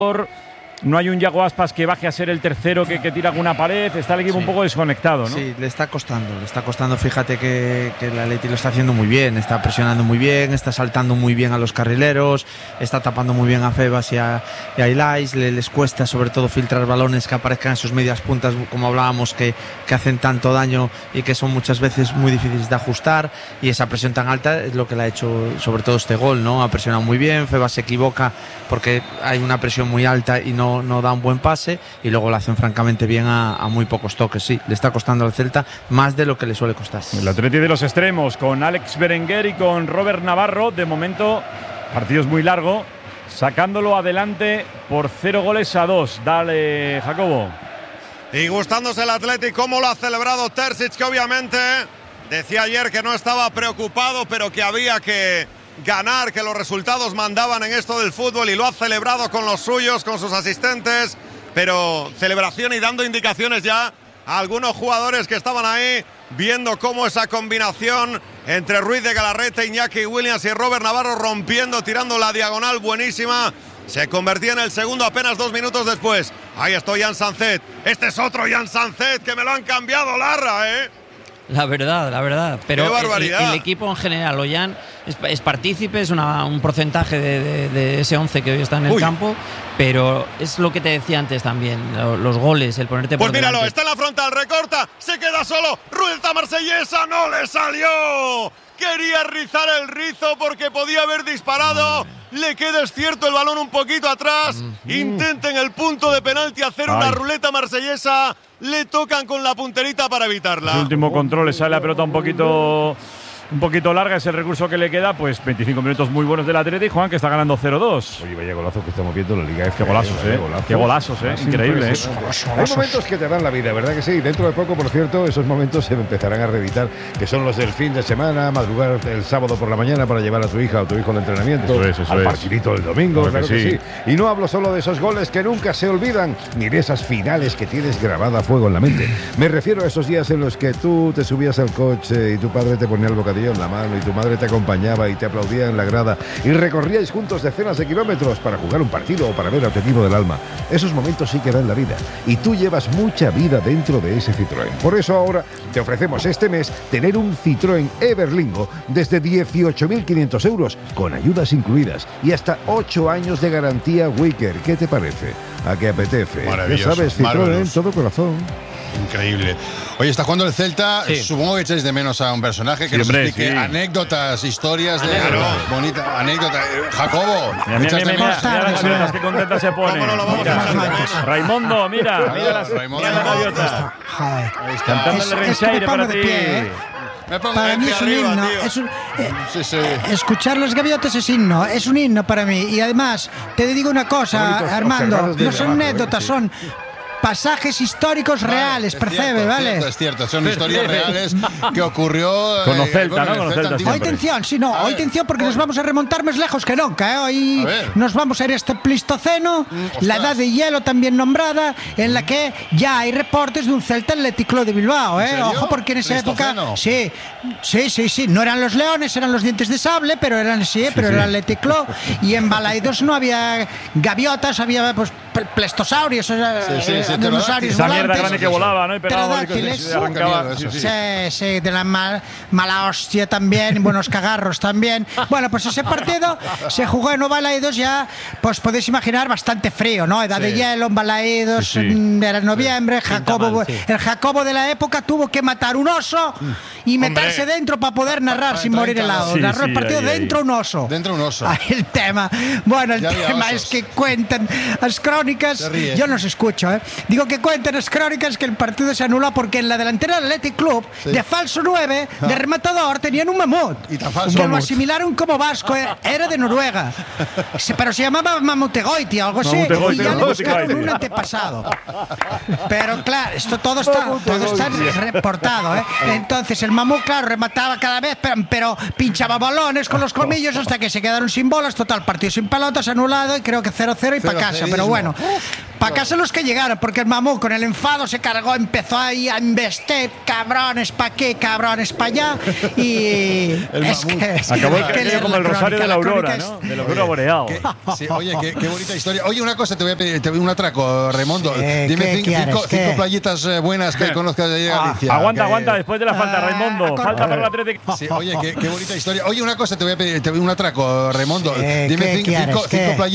No hay un Yago Aspas que baje a ser el tercero que tira alguna pared. Está el equipo un poco desconectado, ¿no? Sí, le está costando. Fíjate que el Atleti lo está haciendo muy bien. Está presionando muy bien, está saltando muy bien a los carrileros, está tapando muy bien a Febas y a Ilais. Les cuesta sobre todo filtrar balones que aparezcan en sus medias puntas, como hablábamos, que hacen tanto daño y que son muchas veces muy difíciles de ajustar. Y esa presión tan alta es lo que le ha hecho sobre todo este gol, ¿no? Ha presionado muy bien, Febas se equivoca porque hay una presión muy alta y no da un buen pase, y luego lo hacen francamente bien a muy pocos toques. Sí, le está costando al Celta más de lo que le suele costar. El Atleti de los extremos, con Alex Berenguer y con Robert Navarro, de momento partido es muy largo, sacándolo adelante por 0-2. Dale, Jacobo. Y gustándose el Atleti cómo lo ha celebrado Terzic, que obviamente decía ayer que no estaba preocupado, pero que había que ganar, que los resultados mandaban en esto del fútbol, y lo ha celebrado con los suyos, con sus asistentes, pero celebración y dando indicaciones ya a algunos jugadores que estaban ahí, viendo cómo esa combinación entre Ruiz de Galarreta, Iñaki Williams y Robert Navarro rompiendo, tirando la diagonal buenísima, se convertía en el segundo apenas 2 minutos después. Ahí está Jan Sanzet, este es otro Jan Sanzet que me lo han cambiado, Larra, La verdad. Pero ¡qué barbaridad! El equipo en general, Ollán es partícipe, es un porcentaje de ese 11 que hoy está en el campo, pero es lo que te decía antes también, los goles, el ponerte por delante. Pues míralo, está en la frontal, recorta, se queda solo, Rueda Marsellesa, no le salió. Quería rizar el rizo porque podía haber disparado. Le queda, es cierto, el balón un poquito atrás. Intenta en el punto de penalti hacer una ruleta marsellesa. Le tocan con la punterita para evitarla. El último control, le sale la pelota un poquito larga, es el recurso que le queda. Pues 25 minutos muy buenos del Atleti, Juan, que está ganando 0-2. Oye, vaya golazos que estamos viendo en la Liga F. Qué golazos, qué golazos, increíble. Hay momentos que te dan la vida, ¿verdad que sí? Dentro de poco, por cierto, esos momentos se empezarán a reeditar, que son los del fin de semana, madrugar el sábado por la mañana para llevar a tu hija o tu hijo al entrenamiento, al partidito del domingo, claro que sí. Y no hablo solo de esos goles que nunca se olvidan, ni de esas finales que tienes grabada a fuego en la mente. Me refiero a esos días en los que tú te subías al coche y tu padre te ponía el bocadillo en la mano y tu madre te acompañaba y te aplaudía en la grada y recorríais juntos decenas de kilómetros para jugar un partido o para ver a tu equipo del alma. Esos momentos sí que dan la vida, y tú llevas mucha vida dentro de ese Citroën. Por eso ahora te ofrecemos este mes tener un Citroën Everlingo desde 18.500 euros, con ayudas incluidas y hasta 8 años de garantía Wicker. ¿Qué te parece? ¿A qué apetece? Ya sabes, Citroën, todo corazón. Increíble. Oye, está jugando el Celta. Sí. Supongo que echáis de menos a un personaje que nos explique anécdotas, historias de bonita anécdota. Jacobo, mira, qué contenta se pone. Raimundo, mira la gaviota. Es que me pongo de pie, Para mí es un himno. Escuchar las gaviotas es himno. Es un himno para mí. Y además, te digo una cosa, Armando. No son anécdotas, son pasajes históricos reales, percebe, ¿vale? Es cierto, son historias reales que ocurrió con el Celta, ¿no? Con el Celta. Hoy atención, hoy atención, porque nos vamos a remontar más lejos que nunca, ¿eh? Hoy nos vamos a ir a este Pleistoceno, la edad de hielo también nombrada, en la que ya hay reportes de un Celta Atlético de Bilbao, ¿eh? Ojo, porque en esa época, sí, no eran los leones, eran los dientes de sable, pero eran pero era Atlético, y en Balaidos no había gaviotas, había pues plestosaurios, dinosaurios, esa mierda grande que volaba, ¿no? Y pegaba sí, de la mala hostia también, buenos cagarros también. Bueno, pues ese partido se jugó en Balaidos, ya, pues podéis imaginar, bastante frío, ¿no? Edad de hielo en Balaidos, era noviembre, el Jacobo de la época tuvo que matar un oso y meterse dentro para poder narrar sin morir helado. Narró el partido dentro de un oso. Ahí el tema. Bueno, el tema es que cuentan las crónicas, yo no os escucho, digo que cuentan las crónicas que el partido se anuló porque en la delantera del Athletic Club, de falso 9, de rematador, tenían un mamut, que lo asimilaron como vasco, era de Noruega, pero se llamaba Mamutegoiti o algo así, y ya le buscaron un antepasado. Pero claro, esto todo está reportado, Entonces el mamut, claro, remataba cada vez, pero pinchaba balones con los colmillos hasta que se quedaron sin bolas. Total, partido sin pelotas, anulado, y creo que 0-0 y para casa. Pero bueno, Para casa los que llegaron, porque el mamú con el enfado se cargó, empezó ahí a investir, cabrones pa' aquí, cabrones pa' allá, y acabó el que como el Rosario de la Aurora, ¿no? De la Aurora boreal. Oye, qué bonita historia. Oye, una cosa, te voy a pedir un atraco, Raimundo. Dime cinco playitas buenas que conozcas de Galicia. Aguanta, después de la falta, Raimundo. Falta para el Atlético. Oye, qué bonita historia. Oye, una cosa, te voy a pedir un atraco, Raimundo. Dime cinco playitas